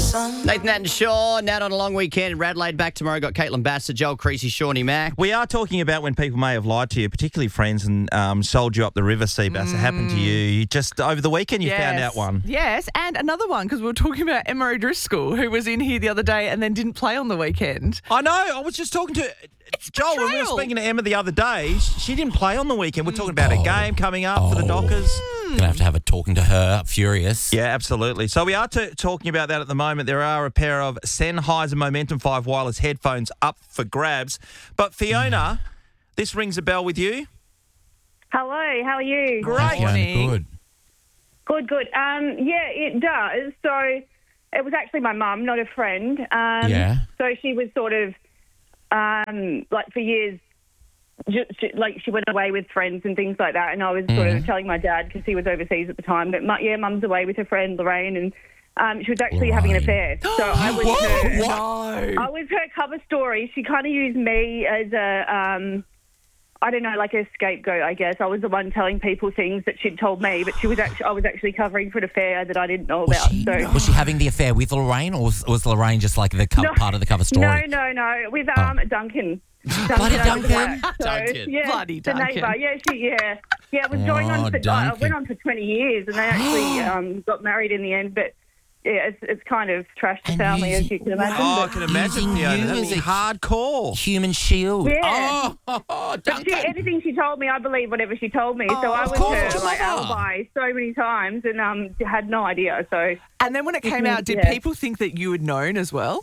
Nathan Nat and Sean, out on a long weekend. Radelaide back tomorrow. Got Caitlin Bassett, Joel Creasy, Shawnee Mack. We are talking about when people may have lied to you, particularly friends, and sold you up the river, Seabass. It happened to you. You just, over the weekend, you found out one. Yes, and another one, because we were talking about Emma O'Driscoll, who was in here the other day and then didn't play on the weekend. I know. I was just talking to Joel when we were speaking to Emma the other day. She didn't play on the weekend. We're talking about a game coming up for the Dockers. Going to have a talking to her, furious. Yeah, absolutely. So we are talking about that at the moment. There are a pair of Sennheiser Momentum 5 wireless headphones up for grabs. But Fiona, this rings a bell with you. Hello, how are you? Great. Good. Good. Yeah, it does. So it was actually my mum, not a friend. So she was sort of, like for years, she went away with friends and things like that, and I was sort of telling my dad because he was overseas at the time that mum's away with her friend Lorraine, and she was actually having an affair. So I was I was her cover story. She kind of used me as a I don't know, like a scapegoat, I guess. I was the one telling people things that she'd told me, but I was actually covering for an affair that I didn't know about. Was she having the affair with Lorraine, or was Lorraine just like the part of the cover story? No, with Duncan. Bloody Duncan. Yeah, Bloody the Duncan. neighbour. Yeah, it was going on for went on for 20 years, and they actually got married in the end. But yeah, it's kind of trashed the family, as you can imagine. I can imagine, Fiona. That'd be hardcore. Human shield. Yeah. Duncan. Anything she told me, I believe whatever she told me. So I was her alibi so many times, and had no idea. So. And then when it came out, did people think that you had known as well?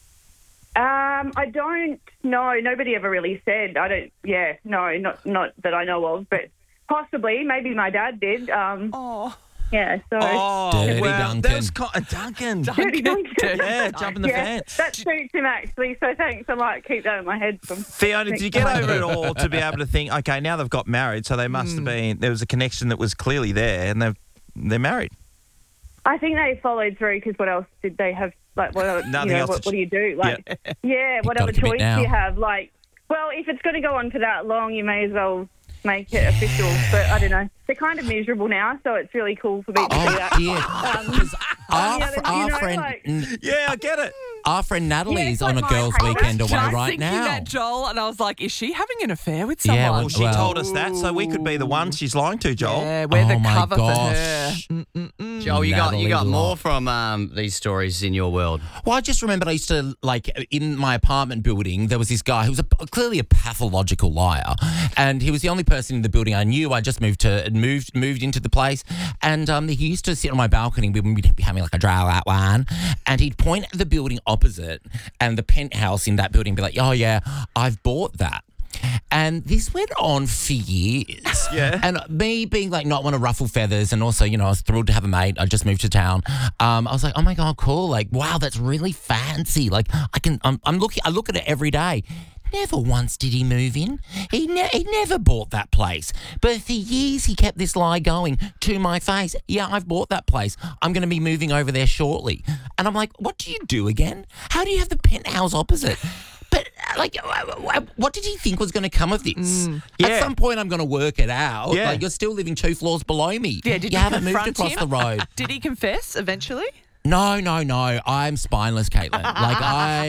I don't know. Nobody ever really said. I don't. Yeah, no, not that I know of, but possibly, maybe my dad did. Yeah. So. Dirty Duncan. Duncan. That was Duncan. Dirty Duncan. Yeah, jump in the fence. That suits him actually. So thanks. I might keep that in my head. Fiona, did you get over it all to be able to think, okay, now they've got married, so they must have been. There was a connection that was clearly there, and they're married. I think they followed through because what else did they have? Like, what do you do? Like, what other choice do you have? Like, well, if it's going to go on for that long, you may as well make it official. But I don't know. They're kind of miserable now, so it's really cool for me to see that. Our friend, yeah, I get it. Our friend Natalie's like on a girls' weekend away right now. I was thinking that, Joel, and I was like, is she having an affair with someone? Yeah, Well, she told us that, so we could be the one she's lying to, Joel. Yeah, we're the my cover gosh. for her. Joel, you Natalie got more Lott. from these stories in your world. Well, I just remembered I used to, like, in my apartment building, there was this guy who was clearly a pathological liar, and he was the only person in the building I knew. I just moved into the place, and he used to sit on my balcony. We'd be having like a draw out one, and he'd point at the building opposite and the penthouse in that building and be like, oh yeah, I've bought that. And this went on for years. Yeah. And me being like not want to ruffle feathers, and also, I was thrilled to have a mate. I just moved to town. I was like, oh my God, cool. Like, wow, that's really fancy. Like, I look at it every day. Never once did he move in. He never bought that place. But for years he kept this lie going to my face. Yeah, I've bought that place. I'm going to be moving over there shortly. And I'm like, what do you do again? How do you have the penthouse opposite? But, like, what did he think was going to come of this? At some point, I'm going to work it out. Yeah. Like, you're still living 2 floors below me. Yeah, did you you haven't moved confront across him? the road. Did he confess eventually? No. I'm spineless, Caitlin. Like,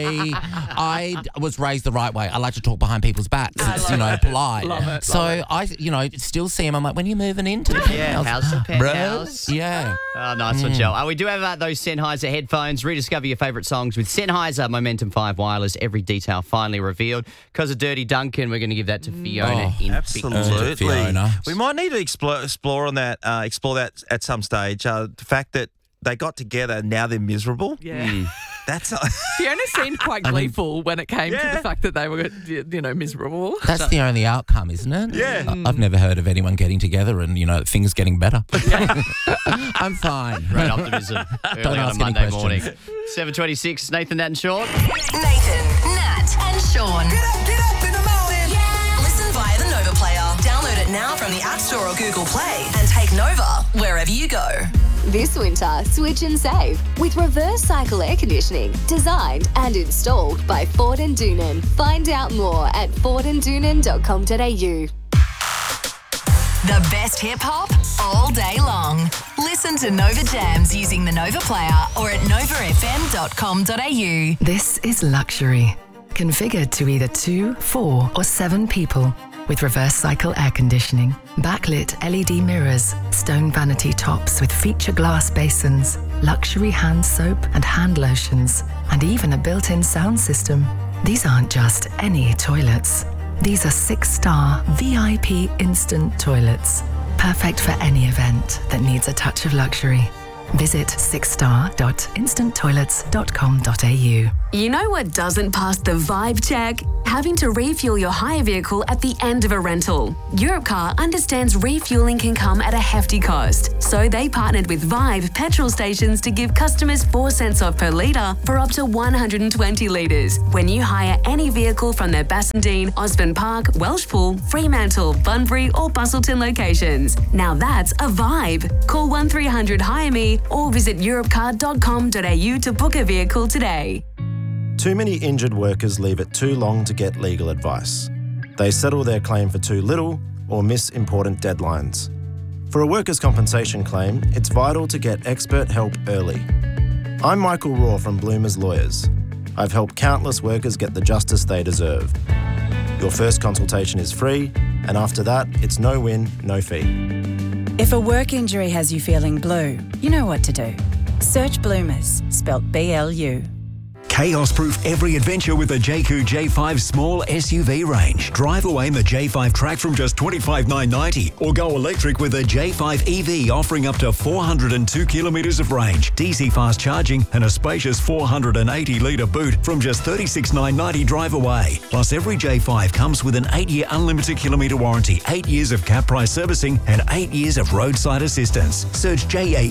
I was raised the right way. I like to talk behind people's backs. It's, polite. Love it. So I, still see him. I'm like, when are you moving into the penthouse? How's the penthouse? Bro? Yeah. Oh, nice one, Joel. We do have those Sennheiser headphones. Rediscover your favourite songs with Sennheiser Momentum 5 wireless. Every detail finally revealed. Because of Dirty Duncan, we're going to give that to Fiona in Absolutely. Fiona. We might need to explore that at some stage. The fact that they got together, now they're miserable. Yeah. That's Fiona seemed quite gleeful when it came to the fact that they were, miserable. That's the only outcome, isn't it? Yeah. I've never heard of anyone getting together and, things getting better. I'm fine. Great optimism early on a ask any Monday morning. questions. 7:26, Nathan, Nat and Sean. Nathan, Nat and Sean. Get up in the morning. Yeah. Listen via the Nova Player. Download it now from the App Store or Google Play and take Nova wherever you go. This winter, switch and save with reverse cycle air conditioning, designed and installed by Ford and Doonan. Find out more at fordanddoonan.com.au. The best hip hop all day long. Listen Listen to Nova Jams using the Nova Player or at novafm.com.au. This is luxury. Configured to either 2, 4 or 7 people. With reverse cycle air conditioning, backlit LED mirrors, stone vanity tops with feature glass basins, luxury hand soap and hand lotions, and even a built-in sound system. These aren't just any toilets. These are 6-star VIP instant toilets. Perfect for any event that needs a touch of luxury. Visit 6star.instanttoilets.com.au. You know what doesn't pass the vibe check? Having to refuel your hire vehicle at the end of a rental. Europcar understands refueling can come at a hefty cost, so they partnered with Vibe petrol stations to give customers 4 cents off per litre for up to 120 litres when you hire any vehicle from their Bassendean, Osborne Park, Welshpool, Fremantle, Bunbury or Bustleton locations. Now that's a vibe. Call 1300 Hire Me or visit europcar.com.au to book a vehicle today. Too many injured workers leave it too long to get legal advice. They settle their claim for too little or miss important deadlines. For a workers' compensation claim, it's vital to get expert help early. I'm Michael Raw from Bloomers Lawyers. I've helped countless workers get the justice they deserve. Your first consultation is free, and after that, it's no win, no fee. If a work injury has you feeling blue, you know what to do. Search Bloomers, spelt BLU. Chaos-proof every adventure with the Jayco J5 small SUV range. Drive away in the J5 Track from just $25,990 or go electric with the J5 EV offering up to 402 kilometres of range, DC fast charging and a spacious 480-litre boot from just $36,990 drive away. Plus every J5 comes with an 8-year unlimited kilometre warranty, 8 years of cap price servicing and 8 years of roadside assistance. Search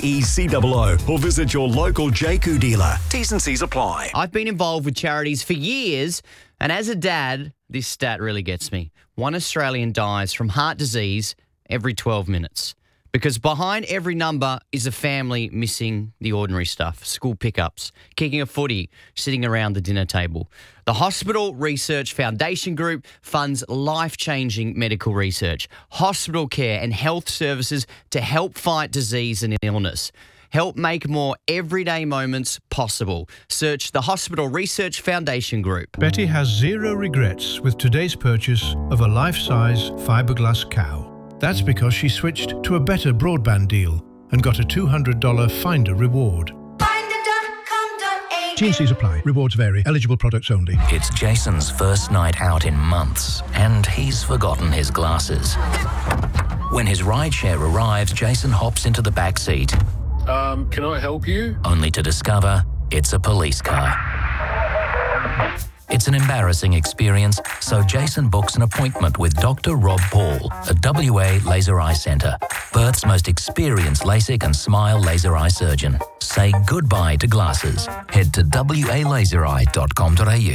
JAECOO or visit your local Jayco dealer. T's and C's apply. I've been involved with charities for years, and as a dad, this stat really gets me. 1 Australian dies from heart disease every 12 minutes. Because behind every number is a family missing the ordinary stuff. School pickups, kicking a footy, sitting around the dinner table. The Hospital Research Foundation Group funds life-changing medical research, hospital care and health services to help fight disease and illness. Help make more everyday moments possible. Search the Hospital Research Foundation Group. Betty has 0 regrets with today's purchase of a life-size fiberglass cow. That's because she switched to a better broadband deal and got a $200 Finder reward. T&Cs apply. Rewards vary. Eligible products only. It's Jason's first night out in months, and he's forgotten his glasses. When his rideshare arrives, Jason hops into the back seat. Can I help you? Only to discover it's a police car. It's an embarrassing experience, so Jason books an appointment with Dr. Rob Paul at WA Laser Eye Centre, Perth's most experienced LASIK and SMILE laser eye surgeon. Say goodbye to glasses. Head to walaseri.com.au.